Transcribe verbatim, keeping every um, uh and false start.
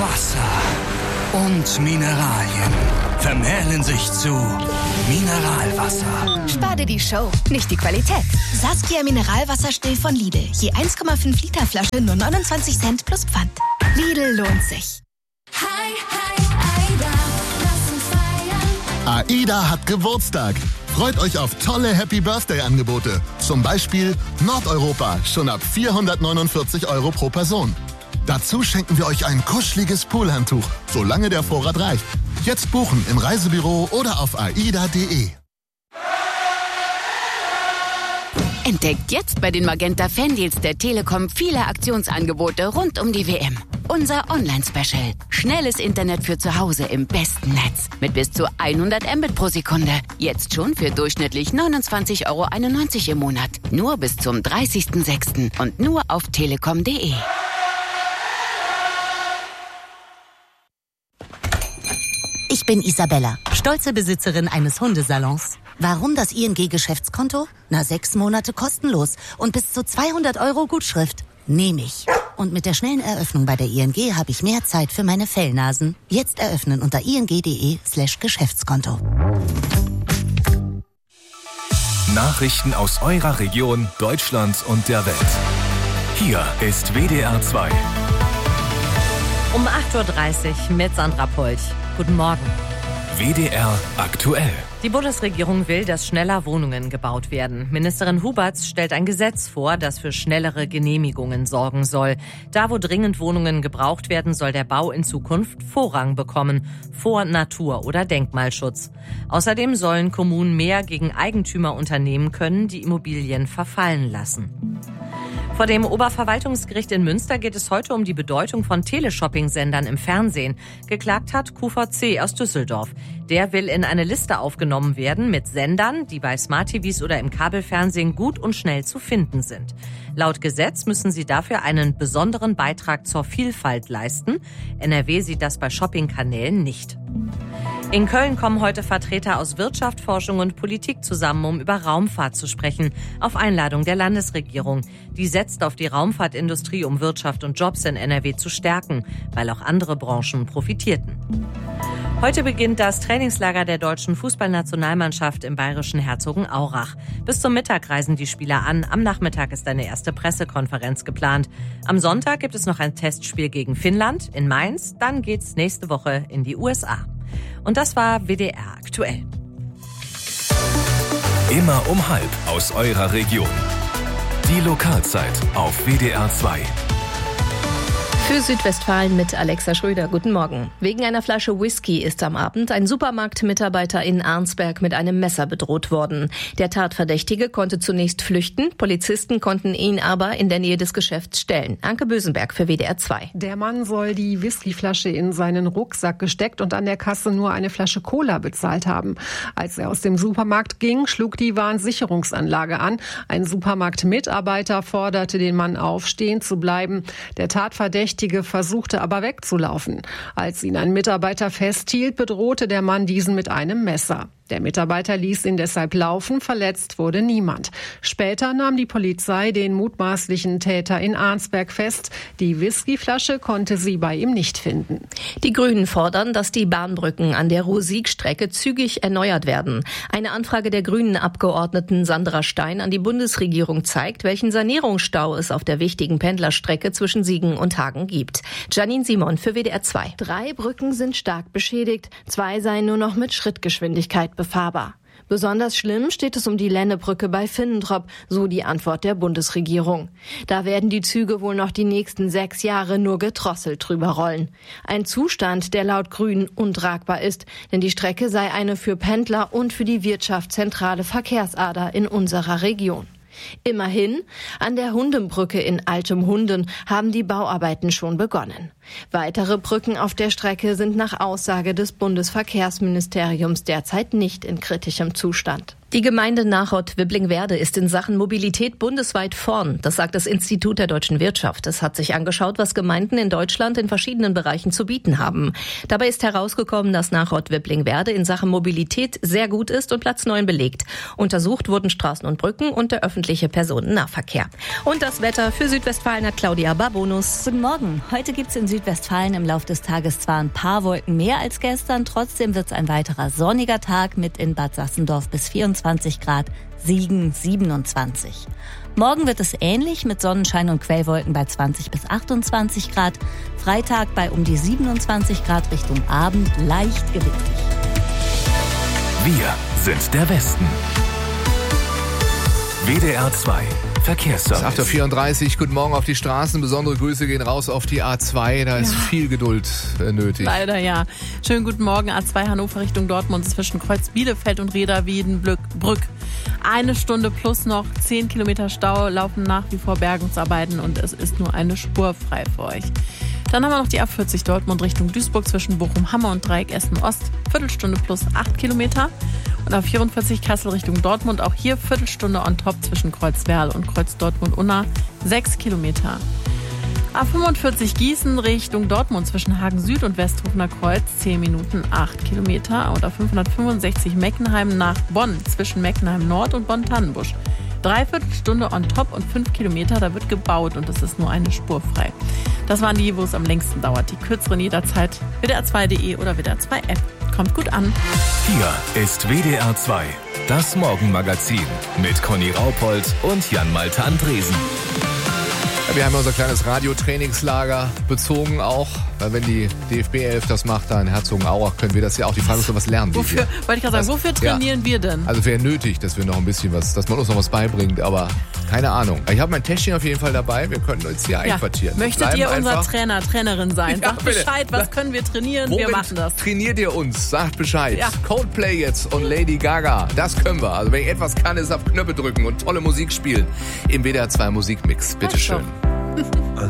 Wasser und Mineralien vermählen sich zu Mineralwasser. Spar dir die Show, nicht die Qualität. Saskia Mineralwasserstill von Lidl. Je eins Komma fünf Liter Flasche nur neunundzwanzig Cent plus Pfand. Lidl lohnt sich. Hi, hi, Aida, lass uns feiern. AIDA hat Geburtstag. Freut euch auf tolle Happy-Birthday-Angebote. Zum Beispiel Nordeuropa, schon ab vierhundertneunundvierzig Euro pro Person. Dazu schenken wir euch ein kuscheliges Poolhandtuch, solange der Vorrat reicht. Jetzt buchen im Reisebüro oder auf aida punkt de. Entdeckt jetzt bei den Magenta Fandeals der Telekom viele Aktionsangebote rund um die W M. Unser Online-Special. Schnelles Internet für zu Hause im besten Netz. Mit bis zu hundert Mbit pro Sekunde. Jetzt schon für durchschnittlich neunundzwanzig Euro einundneunzig im Monat. Nur bis zum dreißigsten sechsten und nur auf telekom punkt de. Ich bin Isabella, stolze Besitzerin eines Hundesalons. Warum das I N G-Geschäftskonto? Na, sechs Monate kostenlos und bis zu zweihundert Euro Gutschrift. Nehme ich. Und mit der schnellen Eröffnung bei der I N G habe ich mehr Zeit für meine Fellnasen. Jetzt eröffnen unter ing punkt de slash Geschäftskonto. Nachrichten aus eurer Region, Deutschland und der Welt. Hier ist W D R zwei. Um acht Uhr dreißig mit Sandra Polch. Guten Morgen. W D R aktuell. Die Bundesregierung will, dass schneller Wohnungen gebaut werden. Ministerin Huberts stellt ein Gesetz vor, das für schnellere Genehmigungen sorgen soll. Da, wo dringend Wohnungen gebraucht werden, soll der Bau in Zukunft Vorrang bekommen, vor Natur- oder Denkmalschutz. Außerdem sollen Kommunen mehr gegen Eigentümer unternehmen können, die Immobilien verfallen lassen. Vor dem Oberverwaltungsgericht in Münster geht es heute um die Bedeutung von Teleshopping-Sendern im Fernsehen. Geklagt hat Q V C aus Düsseldorf. Der will in eine Liste aufgenommen werden mit Sendern, die bei Smart-T Vs oder im Kabelfernsehen gut und schnell zu finden sind. Laut Gesetz müssen sie dafür einen besonderen Beitrag zur Vielfalt leisten. N R W sieht das bei Shopping-Kanälen nicht. In Köln kommen heute Vertreter aus Wirtschaft, Forschung und Politik zusammen, um über Raumfahrt zu sprechen, auf Einladung der Landesregierung. Die setzt auf die Raumfahrtindustrie, um Wirtschaft und Jobs in N R W zu stärken, weil auch andere Branchen profitierten. Heute beginnt das Trainingslager der deutschen Fußballnationalmannschaft im bayerischen Herzogenaurach. Bis zum Mittag reisen die Spieler an. Am Nachmittag ist eine erste Pressekonferenz geplant. Am Sonntag gibt es noch ein Testspiel gegen Finnland in Mainz. Dann geht's nächste Woche in die U S A. Und das war W D R aktuell. Immer um halb aus eurer Region. Die Lokalzeit auf W D R zwei. Für Südwestfalen mit Alexa Schröder. Guten Morgen. Wegen einer Flasche Whisky ist am Abend ein Supermarktmitarbeiter in Arnsberg mit einem Messer bedroht worden. Der Tatverdächtige konnte zunächst flüchten. Polizisten konnten ihn aber in der Nähe des Geschäfts stellen. Anke Bösenberg für W D R zwei. Der Mann soll die Whiskyflasche in seinen Rucksack gesteckt und an der Kasse nur eine Flasche Cola bezahlt haben. Als er aus dem Supermarkt ging, schlug die Warnsicherungsanlage an. Ein Supermarktmitarbeiter forderte den Mann auf, stehen zu bleiben. Der Tatverdächtige versuchte aber wegzulaufen. Als ihn ein Mitarbeiter festhielt, bedrohte der Mann diesen mit einem Messer. Der Mitarbeiter ließ ihn deshalb laufen, verletzt wurde niemand. Später nahm die Polizei den mutmaßlichen Täter in Arnsberg fest. Die Whiskyflasche konnte sie bei ihm nicht finden. Die Grünen fordern, dass die Bahnbrücken an der Ruhr-Sieg-Strecke zügig erneuert werden. Eine Anfrage der Grünen-Abgeordneten Sandra Stein an die Bundesregierung zeigt, welchen Sanierungsstau es auf der wichtigen Pendlerstrecke zwischen Siegen und Hagen gibt. Janine Simon für W D R zwei. Drei Brücken sind stark beschädigt. Zwei seien nur noch mit Schrittgeschwindigkeit befahrbar. Besonders schlimm steht es um die Lennebrücke bei Finnentrop, so die Antwort der Bundesregierung. Da werden die Züge wohl noch die nächsten sechs Jahre nur gedrosselt drüber rollen. Ein Zustand, der laut Grünen untragbar ist, denn die Strecke sei eine für Pendler und für die Wirtschaft zentrale Verkehrsader in unserer Region. Immerhin, an der Hundenbrücke in Altem Hunden haben die Bauarbeiten schon begonnen. Weitere Brücken auf der Strecke sind nach Aussage des Bundesverkehrsministeriums derzeit nicht in kritischem Zustand. Die Gemeinde Nachod-Wiblingwerde ist in Sachen Mobilität bundesweit vorn. Das sagt das Institut der deutschen Wirtschaft. Es hat sich angeschaut, was Gemeinden in Deutschland in verschiedenen Bereichen zu bieten haben. Dabei ist herausgekommen, dass Nachod-Wiblingwerde in Sachen Mobilität sehr gut ist und Platz neun belegt. Untersucht wurden Straßen und Brücken und der öffentliche Personennahverkehr. Und das Wetter für Südwestfalen hat Claudia Barbonus. Guten Morgen. Heute gibt's in Südwestfalen im Laufe des Tages zwar ein paar Wolken mehr als gestern, trotzdem wird's ein weiterer sonniger Tag mit in Bad Sassendorf bis vierundzwanzig Grad, Siegen siebenundzwanzig. Morgen wird es ähnlich mit Sonnenschein und Quellwolken bei zwanzig bis achtundzwanzig Grad. Freitag bei um die siebenundzwanzig Grad, Richtung Abend leicht gewittrig. Wir sind der Westen. W D R zwei Verkehrsservice. acht Uhr vierunddreißig, guten Morgen auf die Straßen. Besondere Grüße gehen raus auf die A zwei. Da ist ja viel Geduld äh, nötig. Leider ja. Schönen guten Morgen. A zwei Hannover Richtung Dortmund zwischen Kreuz Bielefeld und Reda-Wiedenbrück. Eine Stunde plus noch zehn Kilometer Stau, laufen nach wie vor Bergungsarbeiten und es ist nur eine Spur frei für euch. Dann haben wir noch die A vierzig Dortmund Richtung Duisburg zwischen Bochum-Hammer und Dreieck Essen-Ost. Viertelstunde plus acht Kilometer. Und A vierundvierzig Kassel Richtung Dortmund, auch hier Viertelstunde on top zwischen Kreuz Werl und Kreuz Dortmund-Unna, sechs Kilometer. A fünfundvierzig Gießen Richtung Dortmund zwischen Hagen Süd und Westhofener Kreuz, zehn Minuten, acht Kilometer. Und A fünfhundertfünfundsechzig Meckenheim nach Bonn zwischen Meckenheim Nord und Bonn-Tannenbusch. Dreiviertelstunde on top und fünf Kilometer, da wird gebaut und es ist nur eine Spur frei. Das waren die, wo es am längsten dauert. Die kürzeren jederzeit W D R zwei Punkt de oder W D R zwei App. Kommt gut an. Hier ist W D R zwei, das Morgenmagazin mit Conny Raupold und Jan-Malte Andresen. Ja, wir haben unser kleines Radiotrainingslager bezogen auch, weil wenn die D F B elf das macht, da in Herzogenaurach, können wir das ja auch. Die Frage ist, was lernen wir Wofür, hier? wollte ich gerade sagen, wofür trainieren ja. wir denn? Also wäre nötig, dass wir noch ein bisschen was, dass man uns noch was beibringt, aber keine Ahnung. Ich habe mein Täschchen auf jeden Fall dabei, wir können uns hier ja. einquartieren. Möchtet ihr unser einfach Trainer, Trainerin sein? Ja, Sagt bitte. Bescheid, was können wir trainieren? Womit wir machen das. Trainiert ihr uns? Sagt Bescheid. Ja. Coldplay jetzt und Lady Gaga, das können wir. Also wenn ich etwas kann, ist auf Knöpfe drücken und tolle Musik spielen im W D R zwei Musikmix. Bitteschön. I